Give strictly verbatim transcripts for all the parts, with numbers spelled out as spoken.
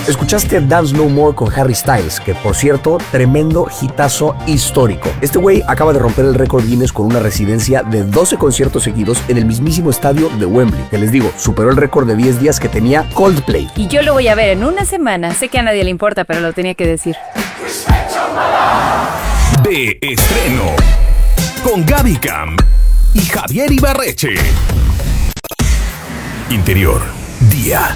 Escuchaste Dance No More con Harry Styles, que por cierto, tremendo hitazo histórico. Este güey acaba de romper el récord Guinness con una residencia de doce conciertos seguidos en el mismísimo estadio de Wembley. Que les digo, superó el récord de diez días que tenía Coldplay. Y yo lo voy a ver en una semana. Sé que a nadie le importa, pero lo tenía que decir. De estreno, con Gaby Cam y Javier Ibarreche. Interior, día.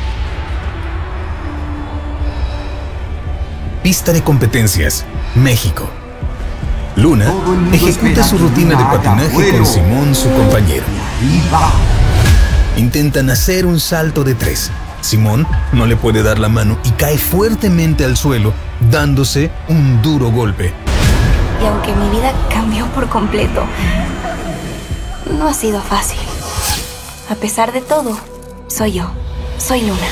Pista de competencias, México. Luna ejecuta su rutina de patinaje con Simón, su compañero. Intentan hacer un salto de tres. Simón no le puede dar la mano y cae fuertemente al suelo, dándose un duro golpe. Y aunque mi vida cambió por completo, no ha sido fácil. A pesar de todo, soy yo, soy Luna.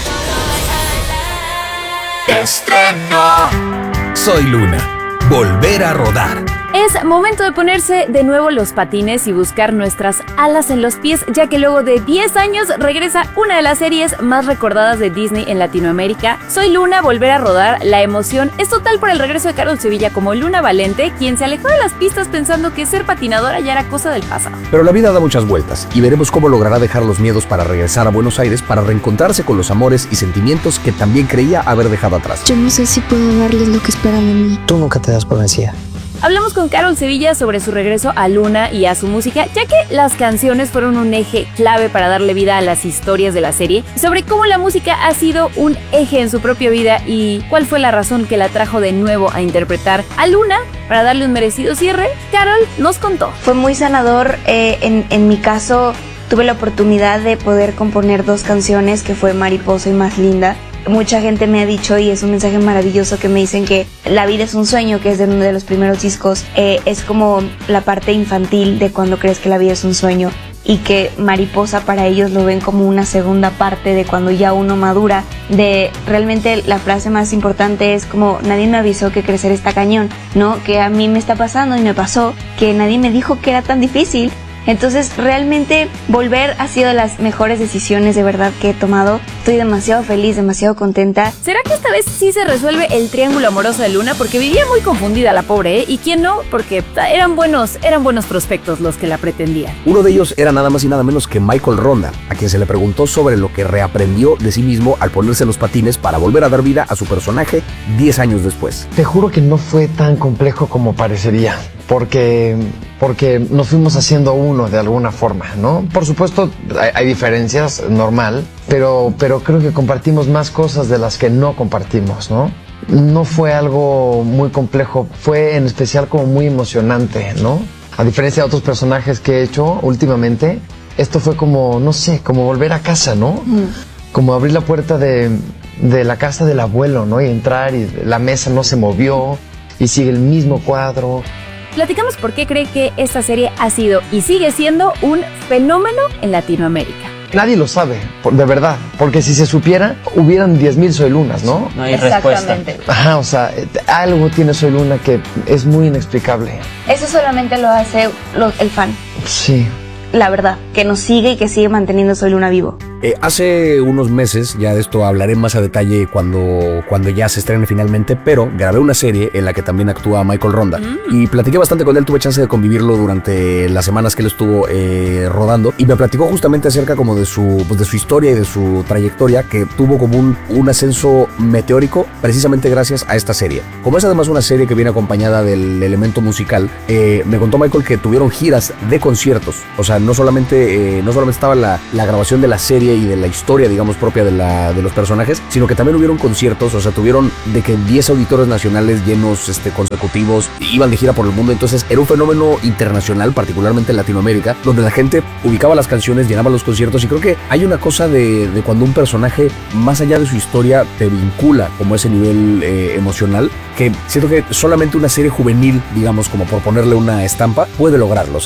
Estreno. Soy Luna. Volver a rodar. Es momento de ponerse de nuevo los patines y buscar nuestras alas en los pies, ya que luego de diez años regresa una de las series más recordadas de Disney en Latinoamérica. Soy Luna, volver a rodar. La emoción es total por el regreso de Carol Sevilla como Luna Valente, quien se alejó de las pistas pensando que ser patinadora ya era cosa del pasado. Pero la vida da muchas vueltas y veremos cómo logrará dejar los miedos para regresar a Buenos Aires para reencontrarse con los amores y sentimientos que también creía haber dejado atrás. Yo no sé si puedo darles lo que esperan de mí. Tú nunca te das por vencida. Hablamos con Carol Sevilla sobre su regreso a Luna y a su música, ya que las canciones fueron un eje clave para darle vida a las historias de la serie, sobre cómo la música ha sido un eje en su propia vida y cuál fue la razón que la trajo de nuevo a interpretar a Luna para darle un merecido cierre. Carol nos contó. Fue muy sanador. Eh, en, en mi caso, tuve la oportunidad de poder componer dos canciones, que fue Mariposa y Más Linda. Mucha gente me ha dicho, y es un mensaje maravilloso, que me dicen que La vida es un sueño, que es de uno de los primeros discos, eh, es como la parte infantil de cuando crees que la vida es un sueño, y que Mariposa para ellos lo ven como una segunda parte de cuando ya uno madura. De realmente la frase más importante es como: nadie me avisó que crecer está cañón, ¿no? Que a mí me está pasando y me pasó, que nadie me dijo que era tan difícil. Entonces realmente volver ha sido de las mejores decisiones de verdad que he tomado. Estoy demasiado feliz, demasiado contenta. ¿Será que esta vez sí se resuelve el triángulo amoroso de Luna? Porque vivía muy confundida la pobre, ¿eh? ¿Y quién no? Porque eran buenos, eran buenos prospectos los que la pretendían. Uno de ellos era nada más y nada menos que Michael Ronda, a quien se le preguntó sobre lo que reaprendió de sí mismo al ponerse los patines para volver a dar vida a su personaje diez años después. Te juro que no fue tan complejo como parecería, porque, porque nos fuimos haciendo uno de alguna forma, ¿no? Por supuesto, hay, hay diferencias, normal, pero, pero creo que compartimos más cosas de las que no compartimos, ¿no? No fue algo muy complejo, fue en especial como muy emocionante, ¿no? A diferencia de otros personajes que he hecho últimamente, esto fue como, no sé, como volver a casa, ¿no? Mm. Como abrir la puerta de, de la casa del abuelo, ¿no? Y entrar y la mesa no se movió y sigue el mismo cuadro. Platicamos por qué cree que esta serie ha sido y sigue siendo un fenómeno en Latinoamérica. Nadie lo sabe, de verdad, porque si se supiera, hubieran diez mil Soy Lunas, ¿no? No hay respuesta. Ajá, o sea, algo tiene Soy Luna que es muy inexplicable. Eso solamente lo hace lo, el fan. Sí. La verdad, que nos sigue y que sigue manteniendo Soy Luna vivo. Eh, hace unos meses, ya de esto hablaré más a detalle cuando, cuando ya se estrene finalmente, pero grabé una serie en la que también actúa Michael Ronda mm. y platiqué bastante con él, tuve chance de convivirlo durante las semanas que él estuvo eh, rodando y me platicó justamente acerca como de su, pues de su historia y de su trayectoria, que tuvo como un, un ascenso meteórico precisamente gracias a esta serie. Como es además una serie que viene acompañada del elemento musical, eh, me contó Michael que tuvieron giras de conciertos, o sea, no solamente, eh, no solamente estaba la, la grabación de la serie y de la historia, digamos, propia de, la, de los personajes, sino que también hubieron conciertos, o sea, tuvieron de que diez auditorios nacionales llenos este, consecutivos, iban de gira por el mundo, entonces era un fenómeno internacional, particularmente en Latinoamérica, donde la gente ubicaba las canciones, llenaba los conciertos, y creo que hay una cosa de, de cuando un personaje, más allá de su historia, te vincula como ese nivel eh, emocional, que siento que solamente una serie juvenil, digamos, como por ponerle una estampa, puede lograrlo. O sea,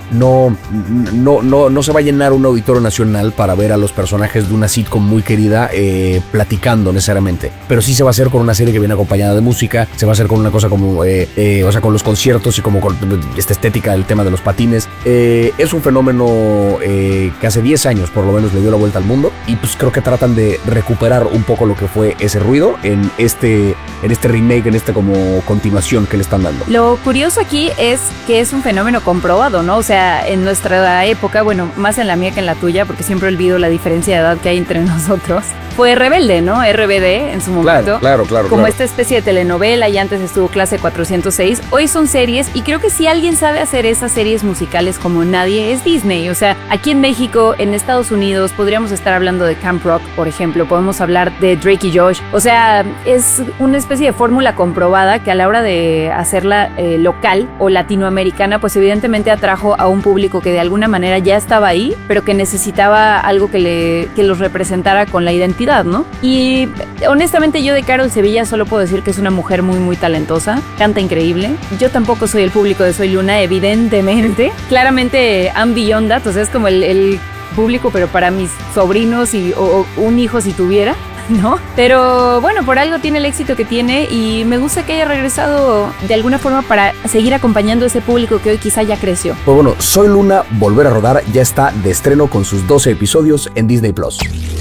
no, no, no, no se va a llenar un auditorio nacional para ver a los personajes de una sitcom muy querida eh, platicando necesariamente, pero sí se va a hacer con una serie que viene acompañada de música, se va a hacer con una cosa como, eh, eh, o sea, con los conciertos y como con esta estética, el tema de los patines. Eh, es un fenómeno eh, que hace diez años por lo menos le dio la vuelta al mundo y pues creo que tratan de recuperar un poco lo que fue ese ruido en este, en este remake, en este como continuación que le están dando. Lo curioso aquí es que es un fenómeno comprobado, ¿no? O sea, en nuestra época, bueno, más en la mía que en la tuya, porque siempre olvido la diferencia de edad que hay entre nosotros, fue Rebelde, ¿no? R B D en su momento. Claro, claro, claro. Como claro. esta especie de telenovela y antes estuvo Clase cuatrocientos seis. Hoy son series y creo que si alguien sabe hacer esas series musicales como nadie es Disney. O sea, aquí en México, en Estados Unidos, podríamos estar hablando de Camp Rock, por ejemplo. Podemos hablar de Drake y Josh. O sea, es una especie de fórmula comprobada que a la hora de hacerla eh, local o latinoamericana, pues evidentemente atrajo a un público que de alguna manera ya estaba ahí, pero que necesitaba algo que, le, que los representara con la identidad, ¿no? Y honestamente yo de Carol Sevilla solo puedo decir que es una mujer muy muy talentosa, canta increíble. Yo tampoco soy el público de Soy Luna, evidentemente. Claramente I'm Beyond That, o sea, es como el, el público, pero para mis sobrinos y, o, o un hijo si tuviera, ¿no? Pero bueno, por algo tiene el éxito que tiene y me gusta que haya regresado de alguna forma para seguir acompañando a ese público que hoy quizá ya creció. Pues bueno, Soy Luna, volver a rodar, ya está de estreno con sus doce episodios en Disney Plus.